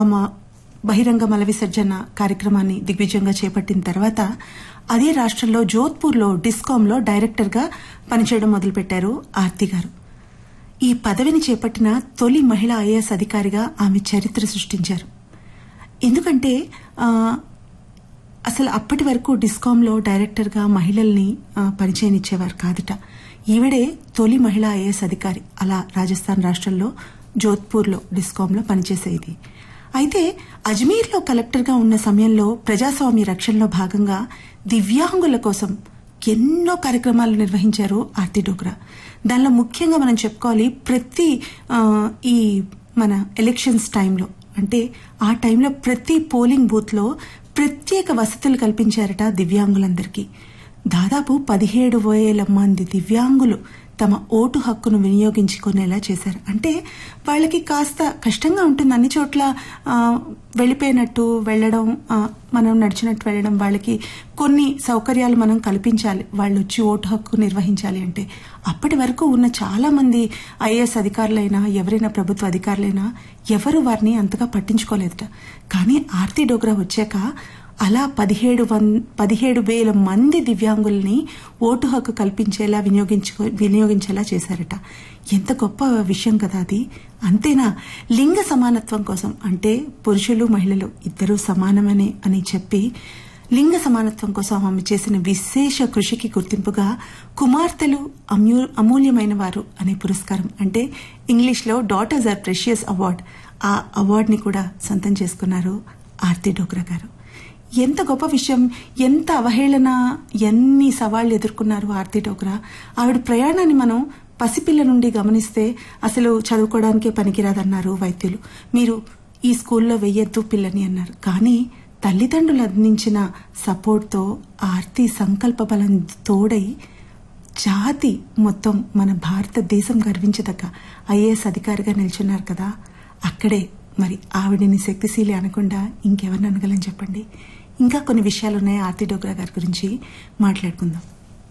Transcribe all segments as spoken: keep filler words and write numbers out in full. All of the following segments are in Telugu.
బహిరంగ మల విసర్జన కార్యక్రమాన్ని దిగ్విజయంగా చేపట్టిన తర్వాత అదే రాష్ట్రంలో జోధ్పూర్లో డిస్కాంలో డైరెక్టర్గా పనిచేయడం మొదలుపెట్టారు ఆర్తి గారు. ఈ పదవిని చేపట్టిన తొలి మహిళా ఐఏఎస్ అధికారిగా ఆమె చరిత్ర సృష్టించారు. ఎందుకంటే అసలు అప్పటి వరకు డిస్కాంలో డైరెక్టర్గా మహిళల్ని పనిచేయనిచ్చేవారు కాదట. ఈవిడే తొలి మహిళా ఐఏఎస్ అధికారి. అలా రాజస్థాన్ రాష్ట్రంలో జోధ్పూర్లో డిస్కాంలో పనిచేసేది. అయితే అజ్మీర్లో కలెక్టర్గా ఉన్న సమయంలో ప్రజాస్వామ్య రక్షణలో భాగంగా దివ్యాంగుల కోసం ఎన్నో కార్యక్రమాలు నిర్వహించారు ఆర్తి డోగ్రా. దానిలో ముఖ్యంగా మనం చెప్పుకోవాలి, ప్రతి ఈ మన ఎలక్షన్స్ టైంలో అంటే ఆ టైంలో ప్రతి పోలింగ్ బూత్ లో ప్రత్యేక వసతులు కల్పించారట దివ్యాంగులందరికీ. దాదాపు పదిహేడు వేల మంది దివ్యాంగులు తమ ఓటు హక్కును వినియోగించుకునేలా చేశారు. అంటే వాళ్ళకి కాస్త కష్టంగా ఉంటుంది, అన్ని చోట్ల వెళ్లిపోయినట్టు వెళ్లడం, మనం నడిచినట్టు వెళ్లడం. వాళ్ళకి కొన్ని సౌకర్యాలు మనం కల్పించాలి, వాళ్ళు వచ్చి ఓటు హక్కు నిర్వహించాలి అంటే. అప్పటి వరకు ఉన్న చాలా మంది ఐఏఎస్ అధికారులైనా ఎవరైనా ప్రభుత్వ అధికారులైనా ఎవరు వారిని అంతగా పట్టించుకోలేదట. కానీ ఆర్తి డోగ్రా వచ్చాక అలా పదిహేడు పదిహేడు వేల మంది దివ్యాంగుల్ని ఓటు హక్కు కల్పించేలా వినియోగించు వినియోగించేలా చేశారట. ఎంత గొప్ప విషయం కదా అది. అంతేనా, లింగ సమానత్వం కోసం అంటే పురుషులు మహిళలు ఇద్దరూ సమానమని అని చెప్పి లింగ సమానత్వం కోసం ఆమె చేసిన విశేష కృషికి గుర్తింపుగా కుమార్తెలు అమూల్యమైన వారు అనే పురస్కారం, అంటే ఇంగ్లీష్ లో డాటర్స్ ఆర్ ప్రెషియస్ అవార్డ్, ఆ అవార్డుని కూడా సొంతం చేసుకున్నారు ఆర్తి డోగ్రా గారు. ఎంత గొప్ప విషయం, ఎంత అవహేళన, ఎన్ని సవాళ్లు ఎదుర్కొన్నారు ఆర్తి డోగ్రా. ఆవిడ ప్రయాణాన్ని మనం పసిపిల్ల నుండి గమనిస్తే అసలు చదువుకోవడానికే పనికిరాదన్నారు వైద్యులు. మీరు ఈ స్కూల్లో వెయ్యొద్దు పిల్లని అన్నారు. కానీ తల్లిదండ్రులు అందించిన సపోర్ట్తో ఆర్తి సంకల్ప బలం తోడై జాతి మొత్తం, మన భారతదేశం గర్వించదగ్గ ఐఏఎస్ అధికారిగా నిల్చున్నారు కదా. అక్కడే మరి ఆవిడని శక్తిశీలి అనకుండా ఇంకెవరిని అనగలని చెప్పండి. ఇంకా కొన్ని విషయాలున్నాయి ఆర్తి డోగ్రా గారి గురించి మాట్లాడుకుందాం.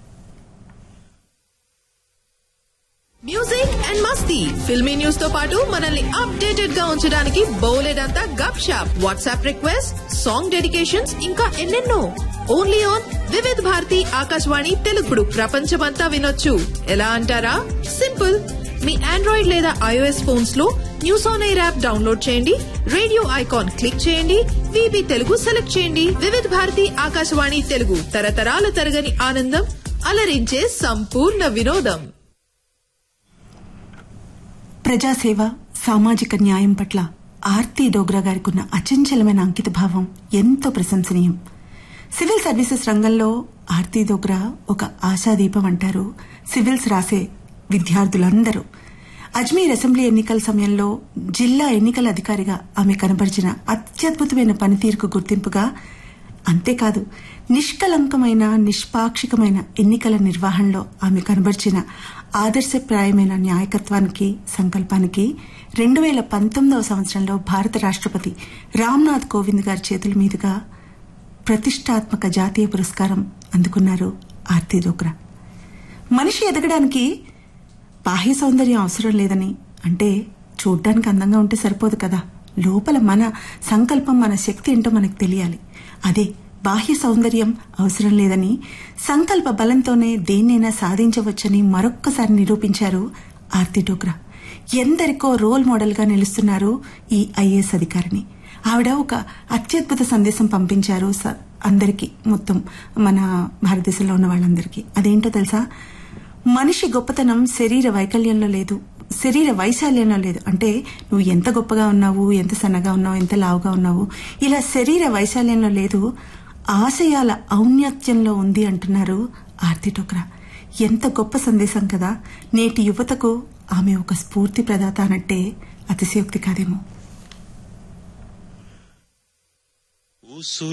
Music and Masti, filmy news తో పాటు మనల్ని అప్డేటెడ్ గా ఉంచడానికి బోలెడంతా గప్ shop, WhatsApp request, song dedications, ఇంకా ఎన్నెన్నో. Only on Vividh Bharati Akashvani తెలుగుడు. ప్రపంచమంతా వినొచ్చు. ఎలా అంటారా? సింపుల్. మీ ఆండ్రాయిడ్ లేదా ఐఓఎస్ ఫోన్స్ లో news on air app download చేయండి, రేడియో ఐకాన్ క్లిక్ చేయండి, వీబీ తెలుగు సెలెక్ట్ చేయండి. వివిధ భారతి ఆకాశవాణి తెలుగు, తరతరాల తరగని ఆనందం, అలరించే సంపూర్ణ వినోదం. ప్రజాసేవ, సామాజిక న్యాయం పట్ల ఆర్తి డోగ్రా గారికి ఉన్న అచంచలమైన అంకిత భావం ఎంతో ప్రశంసనీయం. సివిల్ సర్వీసెస్ రంగంలో ఆర్తి డోగ్రా ఒక ఆశాదీపం అంటారు సివిల్స్ రాసే విద్యార్థులందరూ. అజ్మీర్ అసెంబ్లీ ఎన్నికల సమయంలో జిల్లా ఎన్నికల అధికారిగా ఆమె కనబరిచిన అత్యద్భుతమైన పనితీరుకు గుర్తింపుగా, అంతేకాదు నిష్కలంకమైన నిష్పాక్షికమైన ఎన్నికల నిర్వహణలో ఆమె కనబరిచిన ఆదర్శప్రాయమైన న్యాయకత్వానికి, సంకల్పానికి రెండు వేల పంతొమ్మిదవ సంవత్సరంలో భారత రాష్ట్రపతి రామ్నాథ్ కోవింద్ గారి చేతుల మీదుగా ప్రతిష్టాత్మక జాతీయ పురస్కారం అందుకున్నారు ఆర్తి డోగ్రా. మనిషి ఎదగడానికి బాహ్య సౌందర్యం అవసరం లేదని, అంటే చూడ్డానికి అందంగా ఉంటే సరిపోదు కదా, లోపల మన సంకల్పం, మన శక్తి ఏంటో మనకు తెలియాలి. అదే బాహ్య సౌందర్యం అవసరం లేదని, సంకల్ప బలంతోనే దేన్నైనా సాధించవచ్చని మరొక్కసారి నిరూపించారు ఆర్తి డోగ్రా. ఎందరికో రోల్ మోడల్ గా నిలుస్తున్నారు ఈ ఐఏఎస్ అధికారిని. ఆవిడ ఒక అత్యద్భుత సందేశం పంపించారు అందరికీ, మొత్తం మన భారతదేశంలో ఉన్న వాళ్ళందరికీ. అదేంటో తెలుసా? మనిషి గొప్పతనం శరీర వైకల్యంలో లేదు, శరీర వైశాల్యంలో లేదు. అంటే నువ్వు ఎంత గొప్పగా ఉన్నావు, ఎంత సన్నగా ఉన్నావు, ఎంత లావుగా ఉన్నావు, ఇలా శరీర వైశాల్యంలో లేదు, ఆశయాల ఔన్నత్యంలో ఉంది అంటున్నారు ఆర్తి డోగ్రా. ఎంత గొప్ప సందేశం కదా. నేటి యువతకు ఆమె ఒక స్ఫూర్తి ప్రదాత అన్నట్టే అతిశయోక్తి కాదేమో.